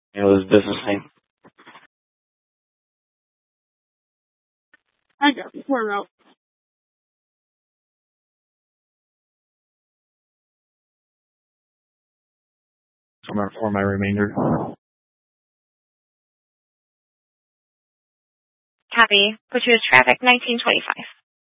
It was business name. I got 4 out. For my remainder. Copy. Put you as traffic 1925.